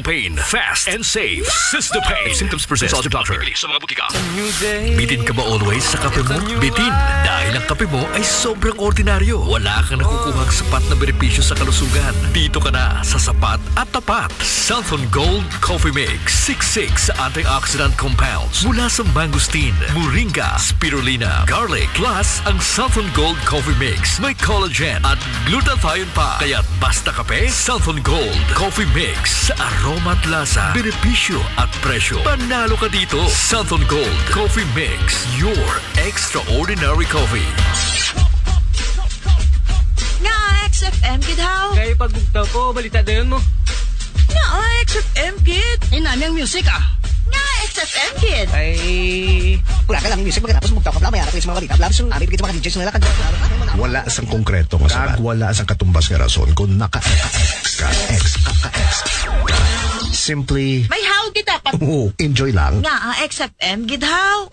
campaign. Fast and safe. System-Pain. If symptoms persist, consult your doctor. Sa mga butika. Bitin ka ba always sa kape mo? Bitin. Dahil ang kape mo ay sobrang ordinaryo. Wala kang nakukuhang sapat na benepisyo sa kalusugan. Dito ka na sa sapat at tapat. Southern Gold Coffee Mix. 66 antioxidant compounds mula sa mangosteen, moringa, spirulina, garlic, plus ang Southern Gold Coffee Mix. May collagen at glutathione pa. Kaya basta kape, Southern Gold Coffee Mix. Sa aroma at lasa, benepisyo at presyo. Panalo ka dito. Southern Gold Coffee Mix. Your extraordinary coffee. Nga, XFM, kid how? Kaya pagbugtaw ko, balita dayon mo. Nga, XFM, kid. Nami ang music ah. Nga, XFM, kid. Ay, Wala ka lang music pagkatapos mugtaw ka pala, mayara ko yung mga balita. Labas yung namin, bigit yung mga DJs nila. Wala sang konkreto nga sabat. Wala sang katumbas nga rason kung naka-X ka. Simply, May how kita pa. enjoy lang. Nga, XFM, kid how?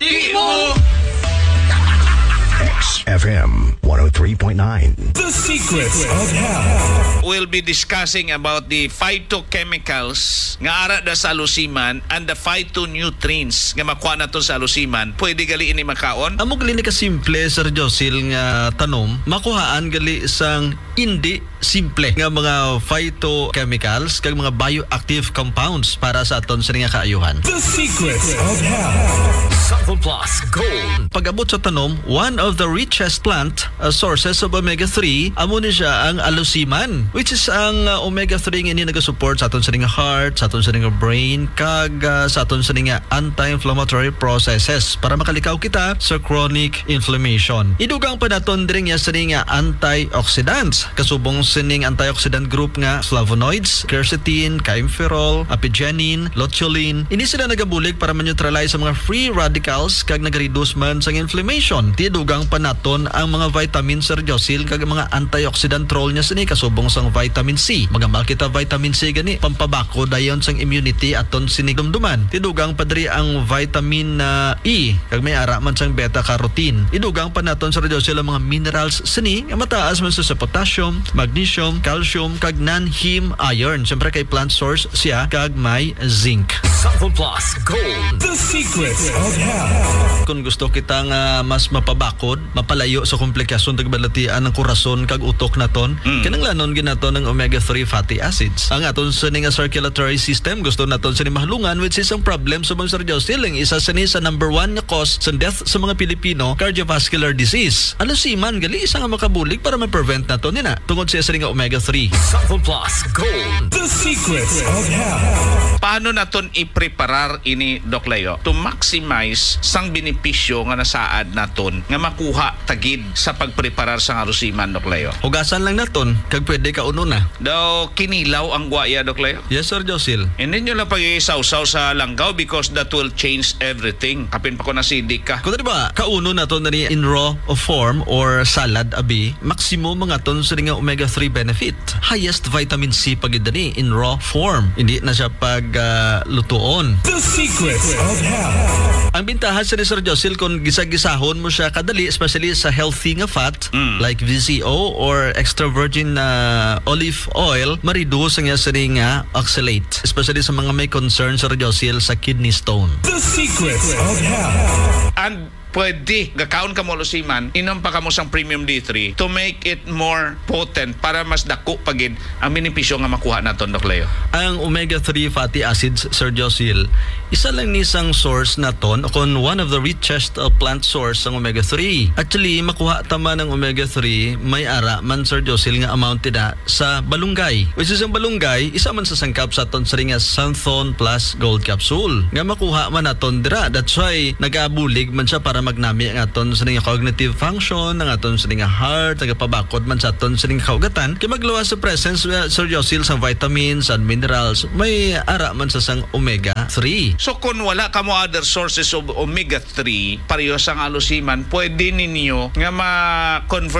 FM 103.9. The secrets of health. We'll be discussing about the phytochemicals nga ara da sa alusiman and the phytonutrients nga makuha na to sa alusiman. Pwede gali ini makaon? Amo gali ni ka simple Sir Josil nga tanom, makuhaan gali isang hindi simple nga mga phytochemicals kag mga bioactive compounds para sa aton sa nga kaayuhan. The secrets of health. Southern Plus Gold. Pag-abot sa tanom, one of the richest plant sources of omega-3 amo ni siya ang alusiman, which is ang omega-3 nga ini nagasupport sa aton sa nga heart, sa aton sa nga brain kag sa aton sa nga anti-inflammatory processes para makalikaw kita sa chronic inflammation. Idugang pa naton diri nga sa nga antioxidants kasubong sining antioxidant group nga flavonoids, quercetin, kaempferol, apigenin, luteolin. Ini sila nagabulig para ma-neutralize sa mga free radicals kag nag-reduce man sa inflammation. Tidugang pa naton ang mga vitamins Sir Josil kag mga antioxidant role niya sini kasubong sang vitamin C. Magamal kita vitamin C gani pampabako dayon sang immunity aton sini dumduman. Tidugang pa diri ang vitamin E kag may ara man sang beta carotene. Idugang pa naton Sir Josil ang mga minerals sini nga mataas man sa potassium, magnesium, calcium kag non-heme iron. Siyempre kay plant source siya kag may zinc. Southern Plus Gold. The secrets of health. Kung gusto kita nga mas mapabakod, mapalayo sa komplikasyon tagbalatian ng kurason kag utok naton, kinanglanon ginaton ng omega-3 fatty acids. Ang aton sa nga circulatory system gusto naton sa mahalungan which is ang problem sa mga Sir Josil, isa sa number 1 nga cause sa death sa mga Pilipino, cardiovascular disease. Alusiman gali isa nga makabulig para ma-prevent naton nina tungod sa nga omega-3. Southern Plus Gold. The secrets of health. Paano naton i-preparar ini Doc Leo to maximize sang benepisyo nga nasaad naton nga makuha tagid sa pagpreparar sa alusiman Doc Leo? Hugasan lang naton kag pwede ka uno na. Daw kinilaw ang guaya Doc Leo? Yes Sir Josil. Hindi nyo lang pag-iisaw-saw sa langgaw because that will change everything. Kapin pa ko na sidik ka. Kung diba, kauno na to na ni in raw form or salad abi, maximum mga ton sa nga omega-3 benefit. Highest vitamin C pagidani in raw form. Hindi na siya pag lutuon. The secrets of health. Ang bintahan sa ni Sir Josil kung gisag-gisahon mo siya kadali, especially sa healthy nga fat like VCO or extra virgin olive oil, ma-reduce ang sa nga oxalate, especially sa mga may concern Sir Josil sa kidney stone. The secrets of health. And pwede gakaon ka mo alusiman, inom pa ka mo sang premium D3 to make it more potent para mas dako pagid ang benepisyo nga makuha naton Doc Leo. Ang omega-3 fatty acids Sir Josil, isa lang nisang source naton o kung one of the richest plant source ang omega-3. Actually makuha tama ng omega-3 may ara man Sir Josil nga amount na sa balunggay, which is ang balunggay isa man sa sangkap sa aton sa nga Santhon Plus Gold Capsule nga makuha man naton dira. That's why nagabulig man siya para magnami ang aton sa nga cognitive function, ang aton sa nga heart, nagapabakod man sa aton sa nga kaugatan kay magluwas sa presence Sir Josil sa vitamins and minerals may ara man sa sang omega-3. So kung wala ka mo other sources of omega-3 pareho sang alusiman, pwede ninyo nga ma-convert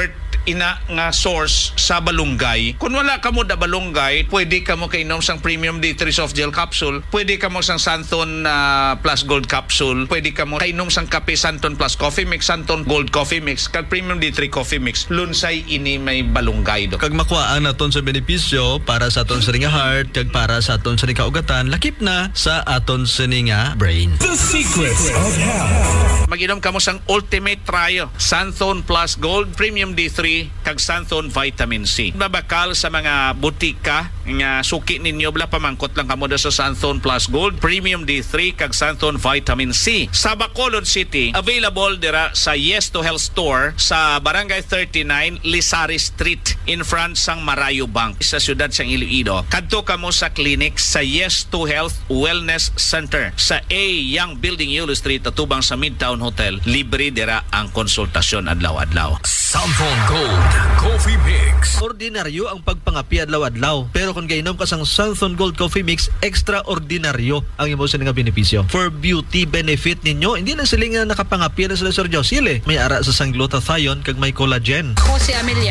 ina nga source sa balunggay. Kung wala ka mo da balunggay, pwede ka mo kainom sang Premium D3 soft gel capsule, pwede ka mo sang Santon Plus Gold capsule, pwede ka mo kainom sang kape Santon Plus Coffee Mix, Santon Gold Coffee Mix, kag Premium D3 Coffee Mix. Lunsay ini may balunggay do. Kag makuhaan naton sa benepisyo para sa aton sa nga heart, kag para sa aton sa nga kaugatan, lakip na sa aton sa nga brain. The secrets of health. Mag-inom ka mo sang Ultimate Trio, Santon Plus Gold, Premium D3, kag Santon Vitamin C. Babakal sa mga butika nga suki ninyo, bala pamangkot lang kamo da sa Santon Plus Gold, Premium D3, kag Santon Vitamin C. Sa Bacolod City, available dira sa Yes to Health Store sa Barangay 39, Lisari Street, in front sang Marayo Bank, sa siyudad sang Iloilo. Kadto kamo sa clinic sa Yes to Health Wellness Center sa A Young Building, Yulo Street, atubang sa Midtown Hotel. Libre dira ang konsultasyon adlaw-adlaw. Santon Gold Coffee Mix. Ordinaryo ang pagpangapi adlaw-adlaw, pero kung gainom ka sang Santon Gold Coffee Mix, extraordinaryo ang imo sa nga benepisyo. For beauty benefit ninyo, hindi lang sila nga nakapangapi na sila Sir Josil. May ara sa sang glutathione kag may collagen. Ako si Amelia.